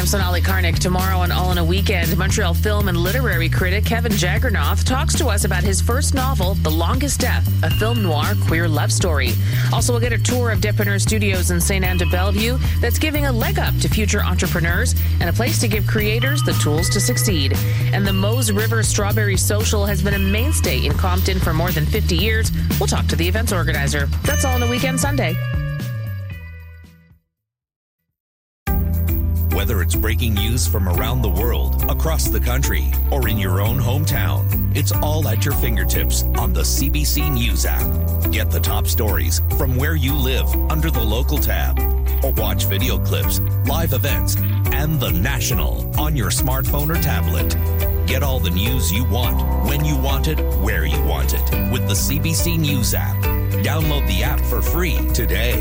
I'm Sonali Karnik. Tomorrow on All in a Weekend, Montreal film and literary critic Kevin Jaggernoth talks to us about his first novel, The Longest Death, a film noir queer love story. Also, we'll get a tour of Depreneur Studios in St. Anne de Bellevue that's giving a leg up to future entrepreneurs and a place to give creators the tools to succeed. And the Mose River Strawberry Social has been a mainstay in Compton for more than 50 years. We'll talk to the event's organizer. That's All in a Weekend Sunday. Whether it's breaking news from around the world, across the country, or in your own hometown, it's all at your fingertips on the CBC News app. Get the top stories from where you live under the local tab, or watch video clips, live events, and the national on your smartphone or tablet. Get all the news you want, when you want it, where you want it, with the CBC News app. Download the app for free today.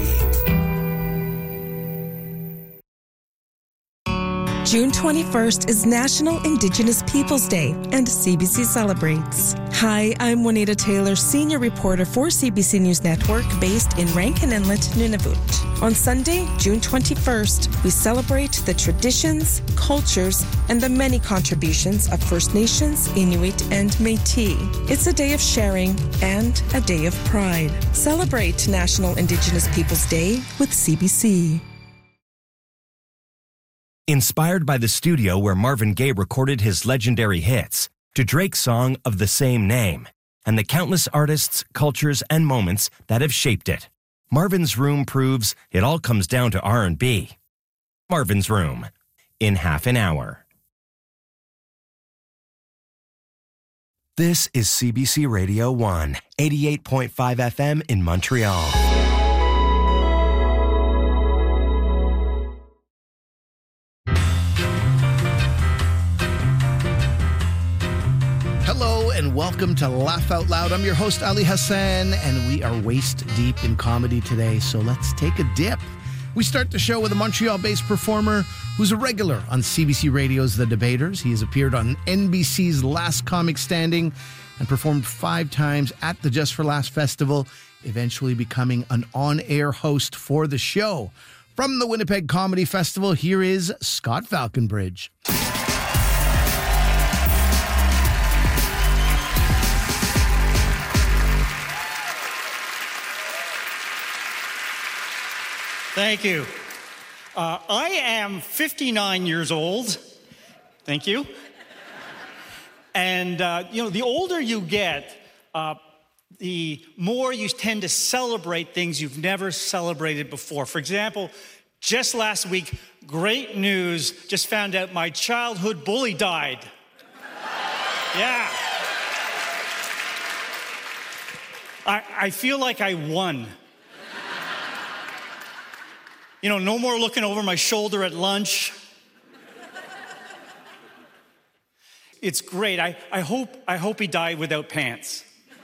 June 21st is National Indigenous Peoples Day, and CBC celebrates. Hi, I'm Juanita Taylor, senior reporter for CBC News Network, based in Rankin Inlet, Nunavut. On Sunday, June 21st, we celebrate the traditions, cultures, and the many contributions of First Nations, Inuit, and Métis. It's a day of sharing and a day of pride. Celebrate National Indigenous Peoples Day with CBC. Inspired by the studio where Marvin Gaye recorded his legendary hits, to Drake's song of the same name, and the countless artists, cultures, and moments that have shaped it, Marvin's Room proves it all comes down to R&B. Marvin's Room, in half an hour. This is CBC Radio 1, 88.5 FM in Montreal. Hello and welcome to Laugh Out Loud. I'm your host, Ali Hassan, and we are waist deep in comedy today, so let's take a dip. We start the show with a Montreal-based performer who's a regular on CBC Radio's The Debaters. He has appeared on NBC's Last Comic Standing and performed 5 times at the Just for Laughs Festival, eventually becoming an on-air host for the show. From the Winnipeg Comedy Festival, here is Scott Falconbridge. Thank you. I am 59 years old. Thank you. And, the older you get, the more you tend to celebrate things you've never celebrated before. For example, just last week, great news, just found out my childhood bully died. Yeah. I feel like I won. No more looking over my shoulder at lunch. It's great. I hope he died without pants.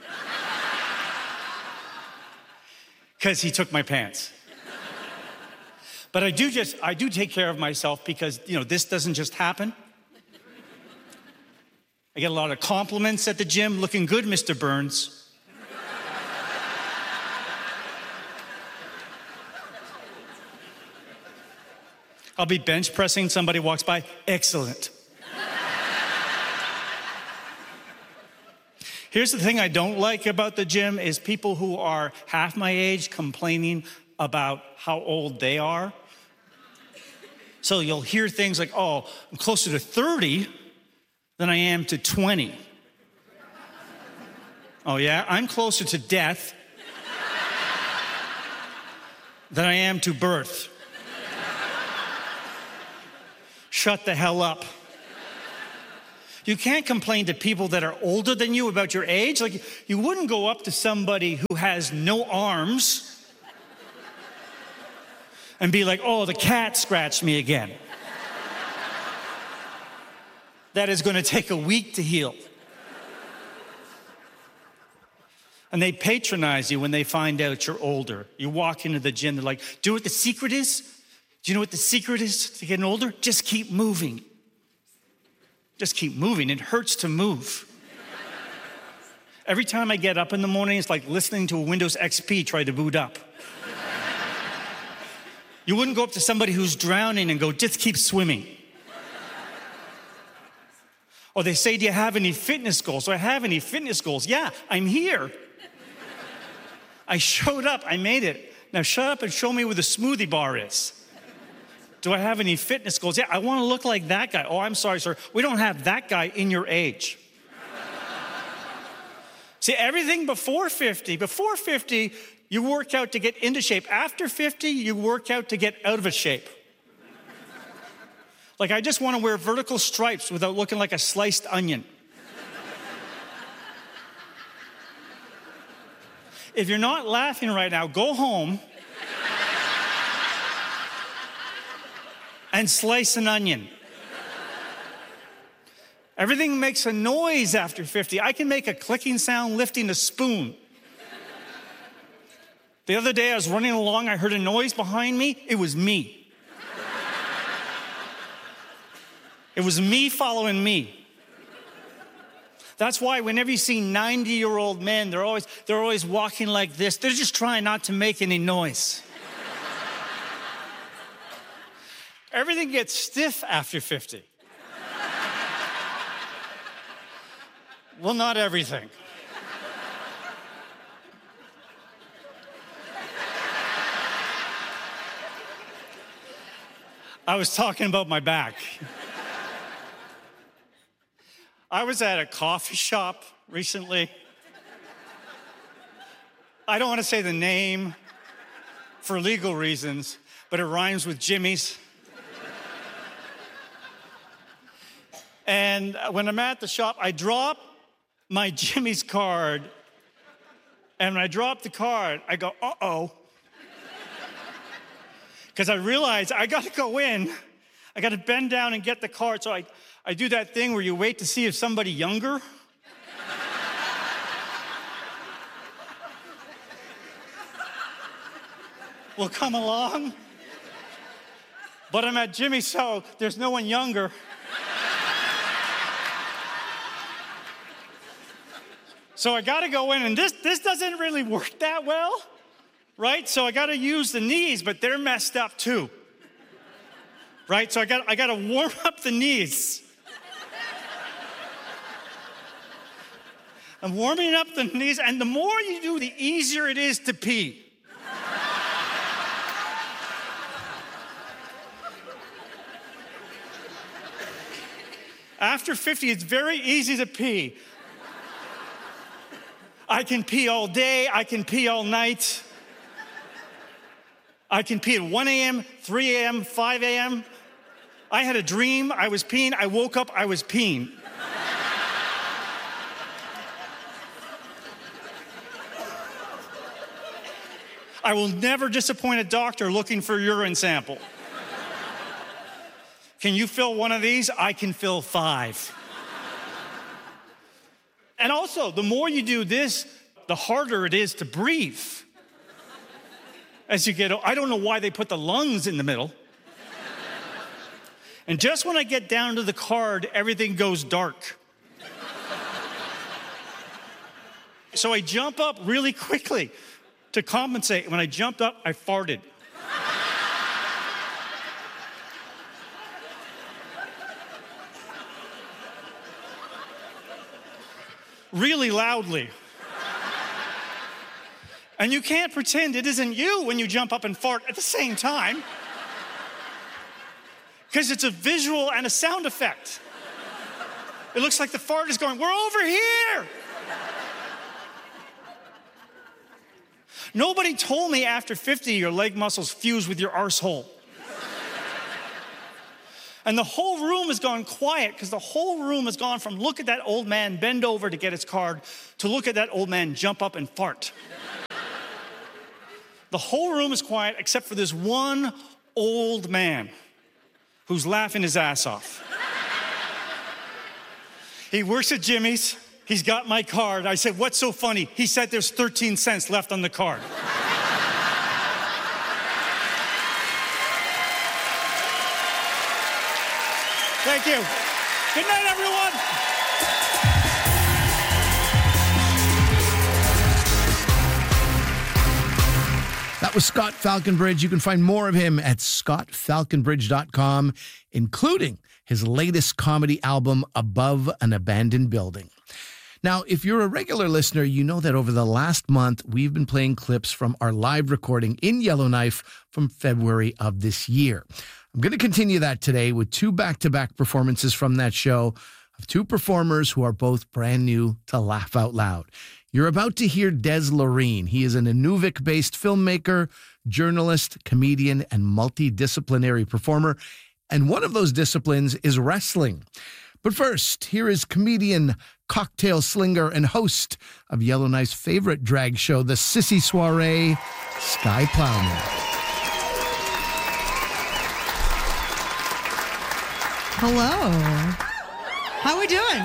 Because he took my pants. But I do take care of myself because, this doesn't just happen. I get a lot of compliments at the gym. Looking good, Mr. Burns. I'll be bench pressing, somebody walks by, excellent. Here's the thing I don't like about the gym is people who are half my age complaining about how old they are. So you'll hear things like, oh, I'm closer to 30 than I am to 20. Oh yeah, I'm closer to death than I am to birth. Shut the hell up. You can't complain to people that are older than you about your age. Like, you wouldn't go up to somebody who has no arms and be like, oh, the cat scratched me again. That is going to take a week to heal. And they patronize you when they find out you're older. You walk into the gym, they're like, do you know what the secret is? Do you know what the secret is to getting older? Just keep moving. Just keep moving. It hurts to move. Every time I get up in the morning, it's like listening to a Windows XP try to boot up. You wouldn't go up to somebody who's drowning and go, just keep swimming. Or they say, do you have any fitness goals? Do I have any fitness goals? Yeah, I'm here. I showed up, I made it. Now shut up and show me where the smoothie bar is. Do I have any fitness goals? Yeah, I want to look like that guy. Oh, I'm sorry, sir. We don't have that guy in your age. See, everything before 50, you work out to get into shape. After 50, you work out to get out of a shape. Like, I just want to wear vertical stripes without looking like a sliced onion. If you're not laughing right now, go home and slice an onion. Everything makes a noise after 50. I can make a clicking sound lifting a spoon. The other day I was running along, I heard a noise behind me. It was me. It was me following me. That's why whenever you see 90-year-old men, they're always walking like this. They're just trying not to make any noise. Everything gets stiff after 50. Well, not everything. I was talking about my back. I was at a coffee shop recently. I don't want to say the name for legal reasons, but it rhymes with Jimmy's. And when I'm at the shop, I drop my Jimmy's card. And when I drop the card, I go, uh-oh. Because I realize I got to go in. I got to bend down and get the card. So I do that thing where you wait to see if somebody younger will come along. But I'm at Jimmy's, so there's no one younger. So I got to go in, and this doesn't really work that well, right? So I got to use the knees, but they're messed up too, right? So I got to warm up the knees. I'm warming up the knees, and the more you do, the easier it is to pee. After 50, it's very easy to pee. I can pee all day, I can pee all night. I can pee at 1 a.m., 3 a.m., 5 a.m. I had a dream, I was peeing, I woke up, I was peeing. I will never disappoint a doctor looking for a urine sample. Can you fill one of these? I can fill 5. And also, the more you do this, the harder it is to breathe. As you get older, I don't know why they put the lungs in the middle. And just when I get down to the card, everything goes dark. So I jump up really quickly to compensate. When I jumped up, I farted. Really loudly. And you can't pretend it isn't you when you jump up and fart at the same time. Because it's a visual and a sound effect. It looks like the fart is going, we're over here. Nobody told me after 50 your leg muscles fuse with your arsehole. And the whole room has gone quiet because the whole room has gone from look at that old man bend over to get his card to look at that old man jump up and fart. The whole room is quiet except for this one old man who's laughing his ass off. He works at Jimmy's. He's got my card. I said, what's so funny? He said there's 13 cents left on the card. Thank you. Good night, everyone. That That was Scott Falconbridge. You can find more of him at scottfalconbridge.com, including his latest comedy album, Above an Abandoned Building. Now, if you're a regular listener, you know that over the last month, we've been playing clips from our live recording in Yellowknife from February of this year. I'm going to continue that today with two back-to-back performances from that show of two performers who are both brand new to Laugh Out Loud. You're about to hear Des Loreen. He is an Inuvik-based filmmaker, journalist, comedian, and multidisciplinary performer. And one of those disciplines is wrestling. But first, here is comedian, cocktail slinger, and host of Yellowknife's favorite drag show, The Sissy Soiree, Sky Plowman. Hello. How are we doing?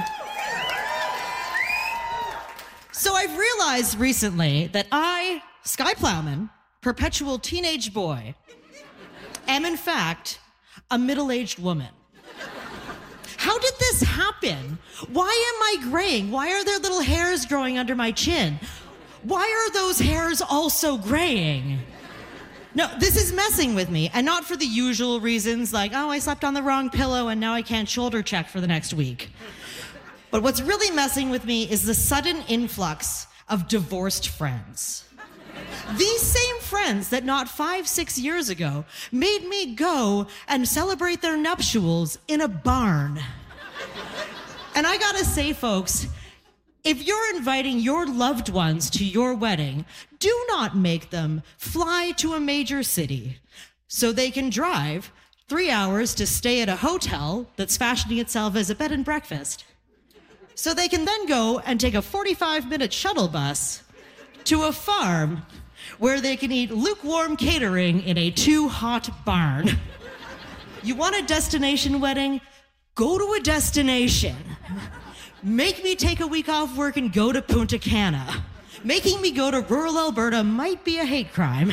So I've realized recently that I, Sky Plowman, perpetual teenage boy, am in fact a middle-aged woman. How did this happen? Why am I graying? Why are there little hairs growing under my chin? Why are those hairs also graying? No, this is messing with me, and not for the usual reasons like, oh, I slept on the wrong pillow and now I can't shoulder check for the next week. But what's really messing with me is the sudden influx of divorced friends. These same friends that not 5-6 years ago made me go and celebrate their nuptials in a barn. And I gotta say, folks, if you're inviting your loved ones to your wedding, do not make them fly to a major city so they can drive 3 hours to stay at a hotel that's fashioning itself as a bed and breakfast. So they can then go and take a 45-minute shuttle bus to a farm where they can eat lukewarm catering in a too-hot barn. You want a destination wedding? Go to a destination. Make me take a week off work and go to Punta Cana. Making me go to rural Alberta might be a hate crime.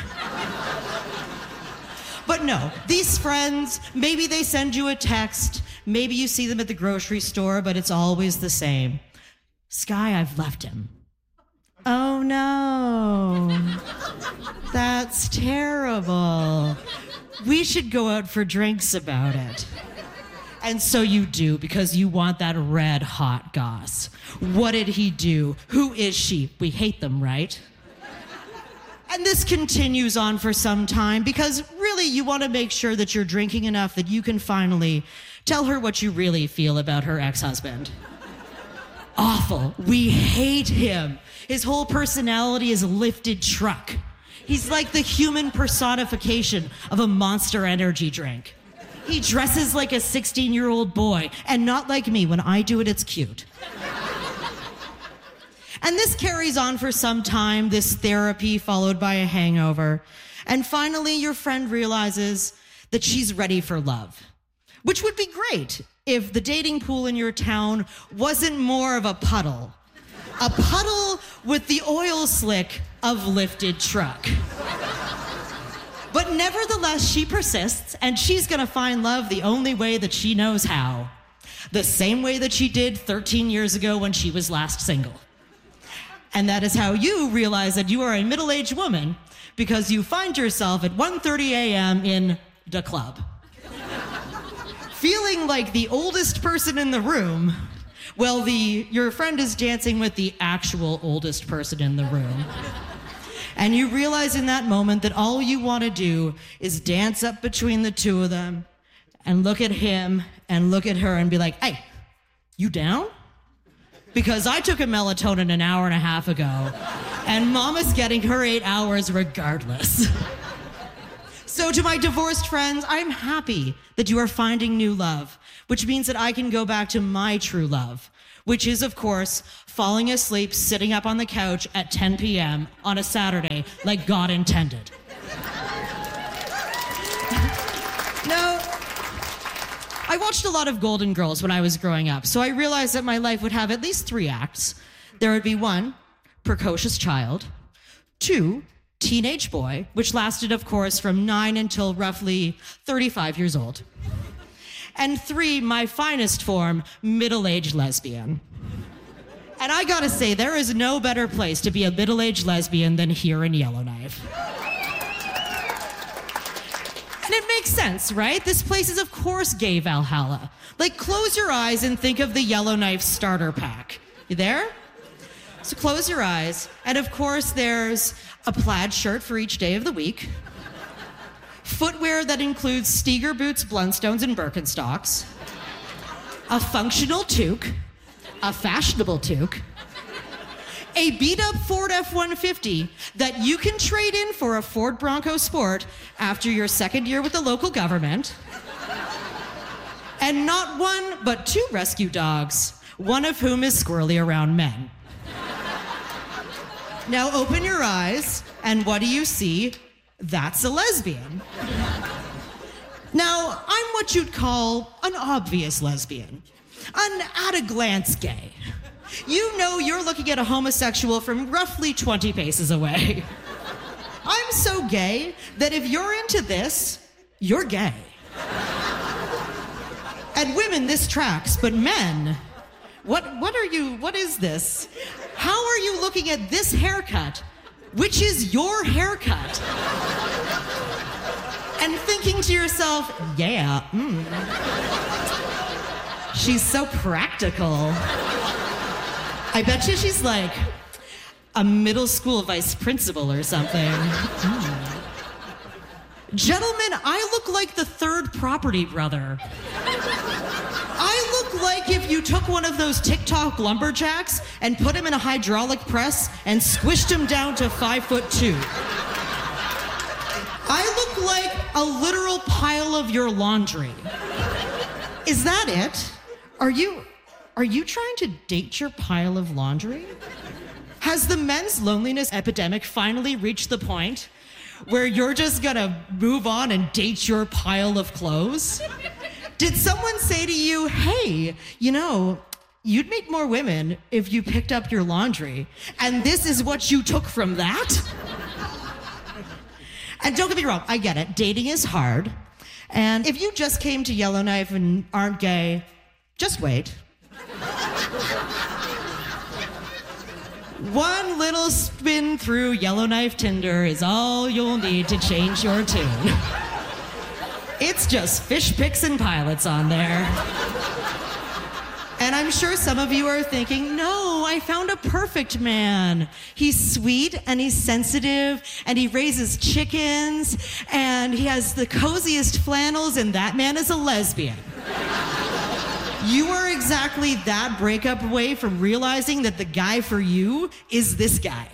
But no, these friends, maybe they send you a text, maybe you see them at the grocery store, but it's always the same. Sky, I've left him. Oh no, that's terrible. We should go out for drinks about it. And so you do, because you want that red hot goss. What did he do? Who is she? We hate them, right? And this continues on for some time because really you want to make sure that you're drinking enough that you can finally tell her what you really feel about her ex-husband. Awful. We hate him. His whole personality is a lifted truck. He's like the human personification of a Monster Energy drink. He dresses like a 16-year-old boy, and not like me. When I do it, it's cute. And this carries on for some time, this therapy followed by a hangover. And finally, your friend realizes that she's ready for love, which would be great if the dating pool in your town wasn't more of a puddle with the oil slick of lifted truck. But nevertheless, she persists, and she's gonna find love the only way that she knows how. The same way that she did 13 years ago when she was last single. And that is how you realize that you are a middle-aged woman, because you find yourself at 1:30 a.m. in the club. Feeling like the oldest person in the room, well, your friend is dancing with the actual oldest person in the room. And you realize in that moment that all you want to do is dance up between the two of them and look at him and look at her and be like, hey, you down? Because I took a melatonin an hour and a half ago and Mama's getting her 8 hours regardless. So to my divorced friends, I'm happy that you are finding new love, which means that I can go back to my true love, which is, of course, falling asleep, sitting up on the couch at 10 p.m. on a Saturday like God intended. Now, I watched a lot of Golden Girls when I was growing up, so I realized that my life would have at least 3 acts. There would be 1, precocious child, 2, teenage boy, which lasted, of course, from 9 until roughly 35 years old. And 3, my finest form, middle-aged lesbian. And I gotta say, there is no better place to be a middle-aged lesbian than here in Yellowknife. makes sense, right? This place is, of course, gay Valhalla. Like, close your eyes and think of the Yellowknife starter pack. You there? So close your eyes, and of course, there's a plaid shirt for each day of the week, footwear that includes Steger boots, Blundstones, and Birkenstocks, a functional toque, a fashionable toque, a beat-up Ford F-150 that you can trade in for a Ford Bronco Sport after your second year with the local government, and not one, but 2 rescue dogs, one of whom is squirrely around men. Now open your eyes, and what do you see? That's a lesbian. Now, I'm what you'd call an obvious lesbian, an at-a-glance gay. You know you're looking at a homosexual from roughly 20 paces away. I'm so gay that if you're into this, you're gay. And women, this tracks, but men, what is this? How are you looking at this haircut, which is your haircut? And thinking to yourself, yeah, she's so practical. I bet you she's like a middle school vice principal or something. Gentlemen, I look like the third property brother. I look like if you took one of those TikTok lumberjacks and put him in a hydraulic press and squished him down to 5'2". I look like a literal pile of your laundry. Is that it? Are you trying to date your pile of laundry? Has the men's loneliness epidemic finally reached the point where you're just gonna move on and date your pile of clothes? Did someone say to you, hey, you know, you'd meet more women if you picked up your laundry, and this is what you took from that? And don't get me wrong, I get it. Dating is hard. And if you just came to Yellowknife and aren't gay, just wait. One little spin through Yellowknife Tinder is all you'll need to change your tune. It's just fish pics and pilots on there. And I'm sure some of you are thinking, no, I found a perfect man. He's sweet and he's sensitive and he raises chickens and he has the coziest flannels and that man is a lesbian. You are exactly that breakup away from realizing that the guy for you is this guy.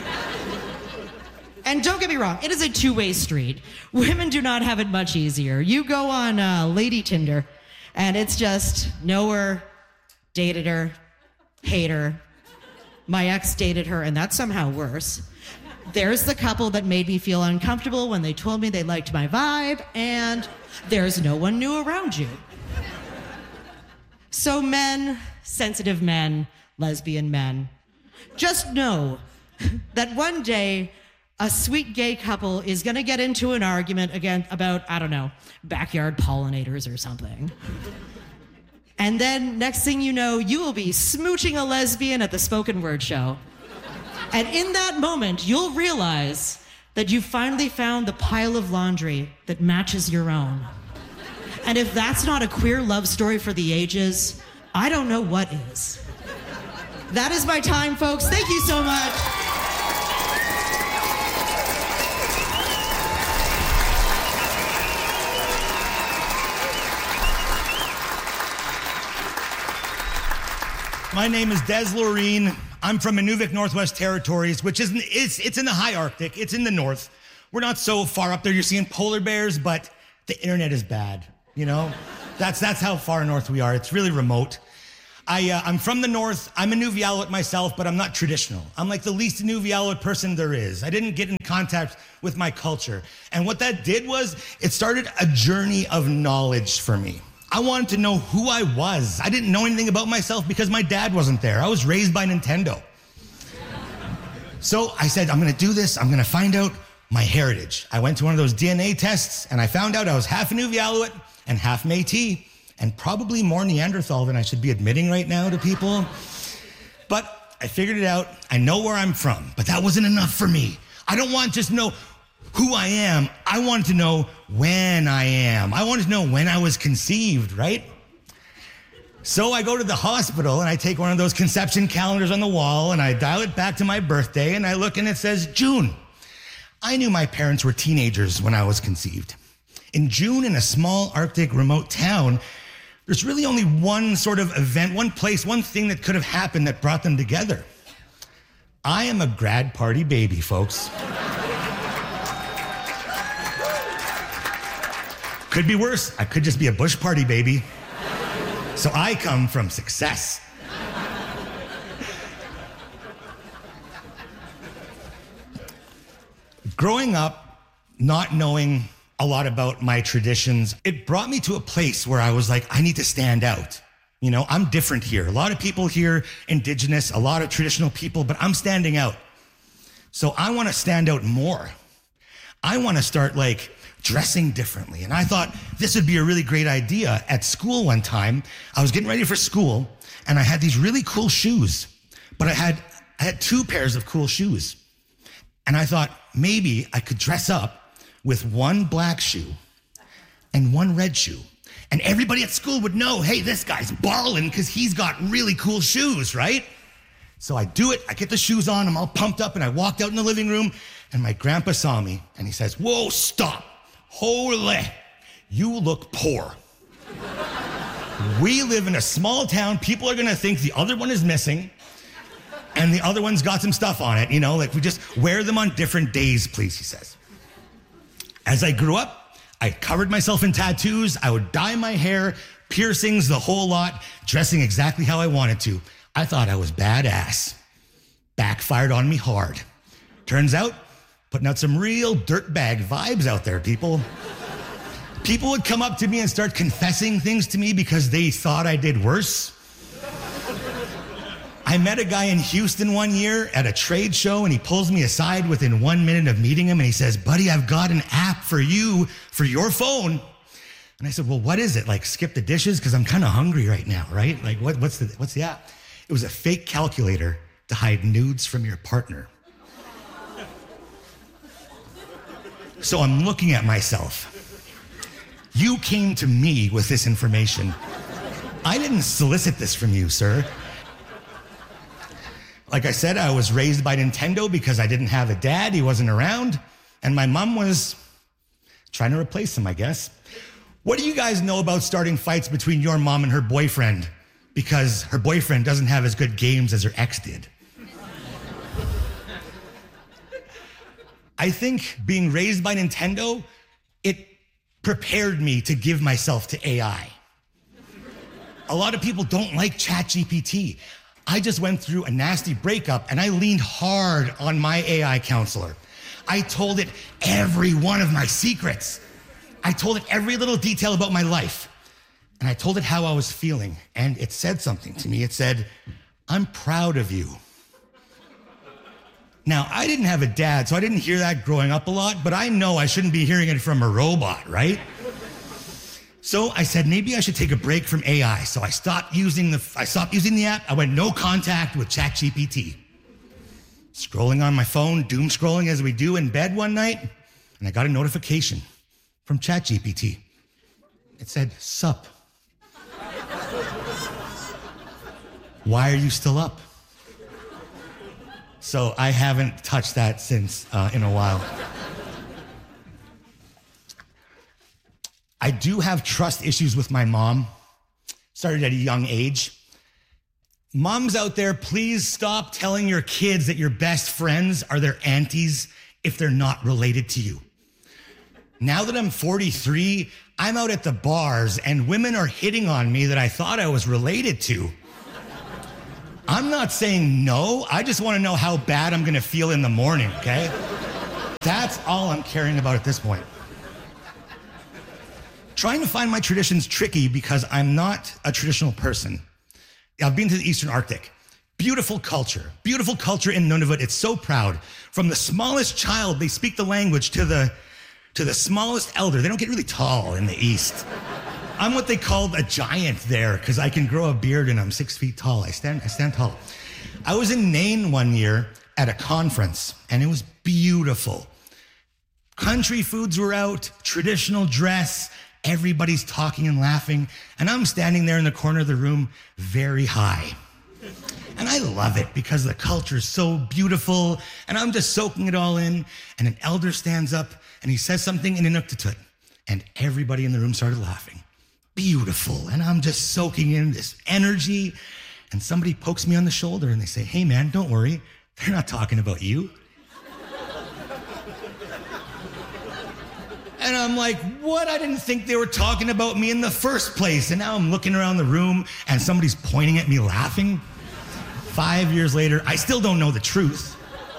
And don't get me wrong, it is a two-way street. Women do not have it much easier. You go on Lady Tinder, and it's just know her, dated her, hate her. My ex dated her, and that's somehow worse. There's the couple that made me feel uncomfortable when they told me they liked my vibe, and there's no one new around you. So men, sensitive men, lesbian men, just know that one day a sweet gay couple is going to get into an argument again about, I don't know, backyard pollinators or something. And then next thing you know, you will be smooching a lesbian at the spoken word show. And in that moment, you'll realize that you finally found the pile of laundry that matches your own. And if that's not a queer love story for the ages, I don't know what is. That is my time, folks. Thank you so much. My name is Des Loreen. I'm from Inuvik, Northwest Territories, which it's in the high Arctic. It's in the north. We're not so far up there. You're seeing polar bears, but the internet is bad. You know, that's how far north we are. It's really remote. I'm from the north. I'm a Nunavut myself, but I'm not traditional. I'm like the least Nunavut person there is. I didn't get in contact with my culture. And what that did was it started a journey of knowledge for me. I wanted to know who I was. I didn't know anything about myself because my dad wasn't there. I was raised by Nintendo. So I said, I'm going to do this. I'm going to find out my heritage. I went to one of those DNA tests, and I found out I was half Nunavut and half Métis, and probably more Neanderthal than I should be admitting right now to people. But I figured it out. I know where I'm from, but that wasn't enough for me. I don't want to just know who I am. I wanted to know when I am. I wanted to know when I was conceived, right? So I go to the hospital and I take one of those conception calendars on the wall and I dial it back to my birthday and I look and it says June. I knew my parents were teenagers when I was conceived. In June, in a small Arctic remote town, there's really only one sort of event, one place, one thing that could have happened that brought them together. I am a grad party baby, folks. Could be worse. I could just be a bush party baby. So I come from success. Growing up, not knowing a lot about my traditions, it brought me to a place where I was like, I need to stand out. You know, I'm different here. A lot of people here, indigenous, a lot of traditional people, but I'm standing out. So I want to stand out more. I want to start like dressing differently. And I thought this would be a really great idea. At school one time, I was getting ready for school and I had these really cool shoes, but I had 2 pairs of cool shoes. And I thought maybe I could dress up with 1 black shoe and 1 red shoe. And everybody at school would know, hey, this guy's ballin' because he's got really cool shoes, right? So I do it, I get the shoes on, I'm all pumped up, and I walked out in the living room, and my grandpa saw me, and he says, whoa, stop, holy, you look poor. We live in a small town, people are gonna think the other one is missing, and the other one's got some stuff on it, you know, like we just wear them on different days, please, he says. As I grew up, I covered myself in tattoos. I would dye my hair, piercings, the whole lot, dressing exactly how I wanted to. I thought I was badass. Backfired on me hard. Turns out, putting out some real dirtbag vibes out there, people. People would come up to me and start confessing things to me because they thought I did worse. I met a guy in Houston one year at a trade show and he pulls me aside within 1 minute of meeting him and he says, buddy, I've got an app for you for your phone. And I said, well, what is it? Like skip the dishes? Because I'm kind of hungry right now, right? Like what's the app? It was a fake calculator to hide nudes from your partner. So I'm looking at myself. You came to me with this information. I didn't solicit this from you, sir. Like I said, I was raised by Nintendo because I didn't have a dad. He wasn't around. And my mom was trying to replace him, I guess. What do you guys know about starting fights between your mom and her boyfriend because her boyfriend doesn't have as good games as her ex did? I think being raised by Nintendo, it prepared me to give myself to AI. A lot of people don't like ChatGPT. I just went through a nasty breakup and I leaned hard on my AI counselor. I told it every one of my secrets. I told it every little detail about my life. And I told it how I was feeling. And it said something to me. It said, I'm proud of you. Now, I didn't have a dad, so I didn't hear that growing up a lot, but I know I shouldn't be hearing it from a robot, right? So I said, maybe I should take a break from AI. So I stopped using the app. I went no contact with ChatGPT. Scrolling on my phone, doom scrolling as we do in bed one night, and I got a notification from ChatGPT. It said, sup. Why are you still up? So I haven't touched that since in a while. I do have trust issues with my mom. Started at a young age. Moms out there, please stop telling your kids that your best friends are their aunties if they're not related to you. Now that I'm 43, I'm out at the bars and women are hitting on me that I thought I was related to. I'm not saying no, I just want to know how bad I'm gonna feel in the morning, okay? That's all I'm caring about at this point. Trying to find my traditions tricky because I'm not a traditional person. I've been to the Eastern Arctic. Beautiful culture in Nunavut. It's so proud. From the smallest child, they speak the language to the smallest elder. They don't get really tall in the East. I'm what they called a giant there because I can grow a beard and I'm 6 feet tall. I stand tall. I was in Nain one year at a conference and it was beautiful. Country foods were out, traditional dress, everybody's talking and laughing, and I'm standing there in the corner of the room, very high. And I love it because the culture is so beautiful, and I'm just soaking it all in, and an elder stands up, and he says something in Inuktitut, and everybody in the room started laughing. Beautiful, and I'm just soaking in this energy, and somebody pokes me on the shoulder, and they say, hey man, don't worry, they're not talking about you. And I'm like, what? I didn't think they were talking about me in the first place. And now I'm looking around the room and somebody's pointing at me laughing. 5 years later, I still don't know the truth.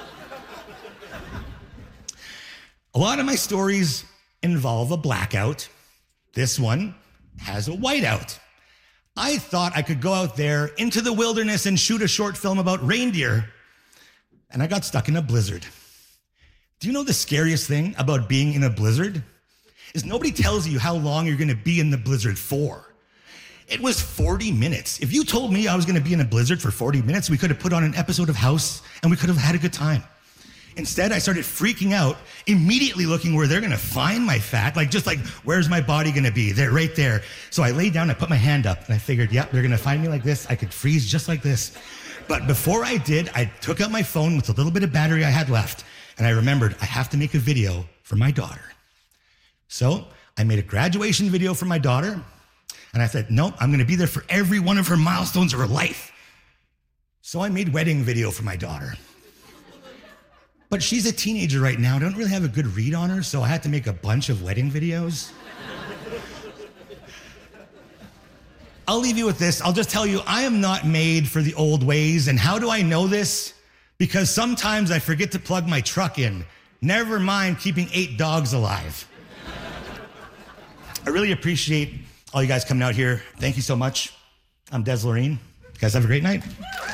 A lot of my stories involve a blackout. This one has a whiteout. I thought I could go out there into the wilderness and shoot a short film about reindeer, and I got stuck in a blizzard. Do you know the scariest thing about being in a blizzard? Is nobody tells you how long you're gonna be in the blizzard for. It was 40 minutes. If you told me I was gonna be in a blizzard for 40 minutes, we could have put on an episode of House and we could have had a good time. Instead, I started freaking out, immediately looking where they're gonna find my fat, where's my body gonna be? They're right there. So I laid down, I put my hand up, and I figured, yep, they're gonna find me like this. I could freeze just like this. But before I did, I took out my phone with a little bit of battery I had left, and I remembered I have to make a video for my daughter. So I made a graduation video for my daughter, and I said, nope, I'm gonna be there for every one of her milestones of her life. So I made wedding video for my daughter. But she's a teenager right now. I don't really have a good read on her, so I had to make a bunch of wedding videos. I'll leave you with this. I'll just tell you, I am not made for the old ways. And how do I know this? Because sometimes I forget to plug my truck in. Never mind keeping 8 dogs alive. I really appreciate all you guys coming out here. Thank you so much. I'm Des Loreen. You guys have a great night.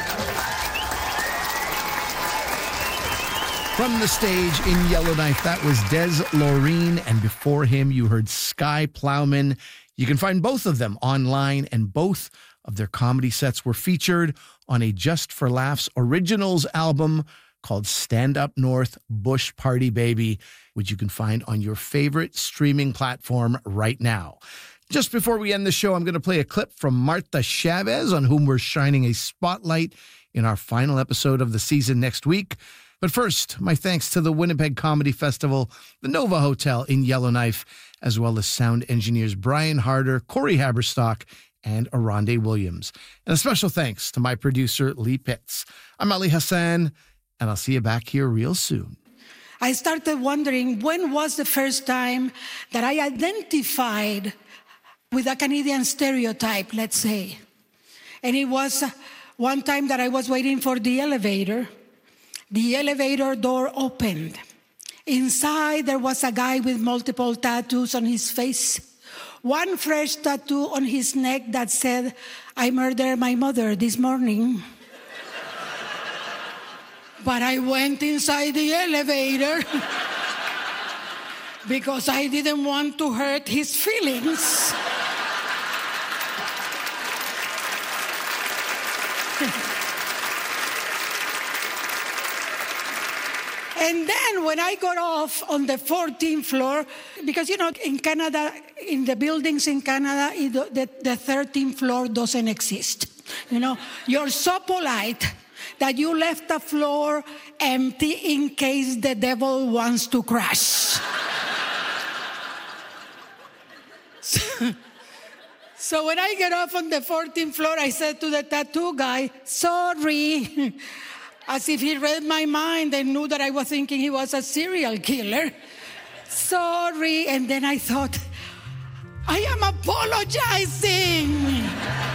From the stage in Yellowknife, that was Des Loreen, and before him you heard Sky Plowman. You can find both of them online, and both of their comedy sets were featured on a Just for Laughs Originals album called Stand Up North Bush Party Baby, which you can find on your favorite streaming platform right now. Just before we end the show, I'm going to play a clip from Martha Chavez, on whom we're shining a spotlight in our final episode of the season next week. But first, my thanks to the Winnipeg Comedy Festival, the Nova Hotel in Yellowknife, as well as sound engineers Brian Harder, Corey Haberstock, and Aronde Williams. And a special thanks to my producer, Lee Pitts. I'm Ali Hassan, and I'll see you back here real soon. I started wondering, when was the first time that I identified with a Canadian stereotype, let's say? And it was one time that I was waiting for the elevator. The elevator door opened. Inside, there was a guy with multiple tattoos on his face. One fresh tattoo on his neck that said, "I murdered my mother this morning." But I went inside the elevator because I didn't want to hurt his feelings. And then when I got off on the 14th floor, because, you know, in Canada, in the buildings in Canada, the 13th floor doesn't exist. You know, you're so polite that you left the floor empty in case the devil wants to crash. So when I get off on the 14th floor, I said to the tattoo guy, "Sorry." As if he read my mind and knew that I was thinking he was a serial killer. "Sorry." And then I thought, I am apologizing.